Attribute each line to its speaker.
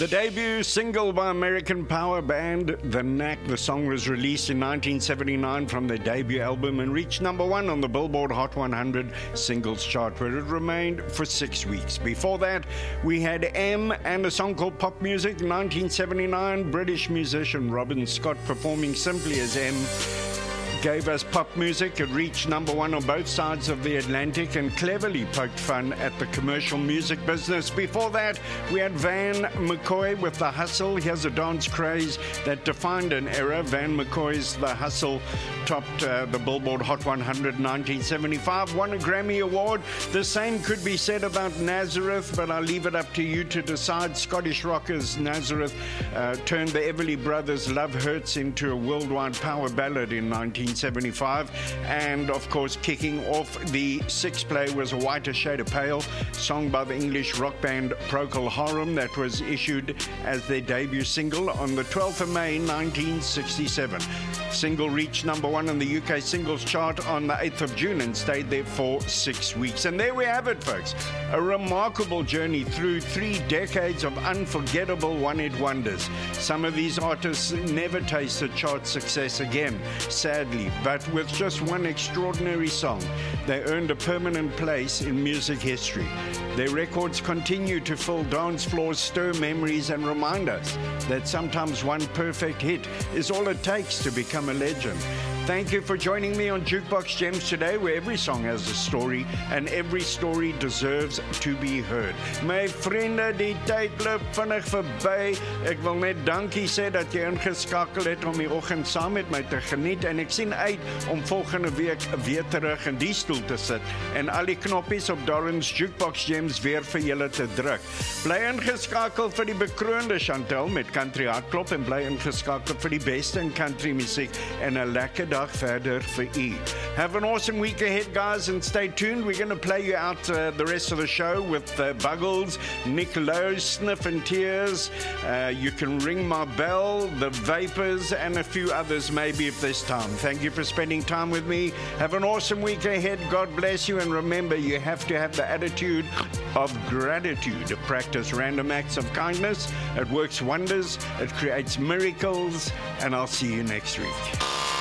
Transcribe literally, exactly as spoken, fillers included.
Speaker 1: The debut single by American power band The Knack. The song was released in nineteen seventy-nine from their debut album and reached number one on the Billboard Hot one hundred singles chart, where it remained for six weeks. Before that, we had M and a song called Pop Music. nineteen seventy-nine, British musician Robin Scott performing simply as M gave us pop music. It reached number one on both sides of the Atlantic and cleverly poked fun at the commercial music business. Before that, we had Van McCoy with The Hustle. Here's a dance craze that defined an era. Van McCoy's The Hustle topped uh, the Billboard Hot one hundred in nineteen seventy-five, won a Grammy Award. The same could be said about Nazareth, but I'll leave it up to you to decide. Scottish rockers Nazareth uh, turned the Everly Brothers' Love Hurts into a worldwide power ballad in nineteen seventy-five, and of course kicking off the sixth play was A Whiter Shade of Pale, song by the English rock band Procol Harum, that was issued as their debut single on the twelfth of May nineteen sixty-seven. Single reached number one on the U K singles chart on the eighth of June and stayed there for six weeks. And there we have it, folks, a remarkable journey through three decades of unforgettable one-hit wonders. Some of these artists never tasted chart success again, sadly, but with just one extraordinary song, they earned a permanent place in music history. Their records continue to fill dance floors, stir memories, and remind us that sometimes one perfect hit is all it takes to become a legend. Thank you for joining me on Jukebox Gems today, where every song has a story and every story deserves to be heard. My vriende, die tyd loop vinnig verby. Ek wil net dankie sê dat jy ingeskakel het om die oggend saam met my te geniet, en ek sien uit om volgende week weer terug in die stoel te sit en al die knoppies op Darren's Jukebox Gems weer vir julle te druk. Bly ingeskakel vir die bekroonde Chantel met Country Hartklop, en bly ingeskakel vir die beste in country musiek en 'n lekker dag verder vir u. Have an awesome week ahead, guys, and stay tuned. We're going to play you out uh, the rest of the show with uh, Buggles, Nick Lowe, Sniff and Tears, uh, You Can Ring My Bell, The Vapors, and a few others maybe if there's time. Thank you for spending time with me. Have an awesome week ahead. God bless you, and remember, you have to have the attitude of gratitude. Practice random acts of kindness. It works wonders. It creates miracles, and I'll see you next week.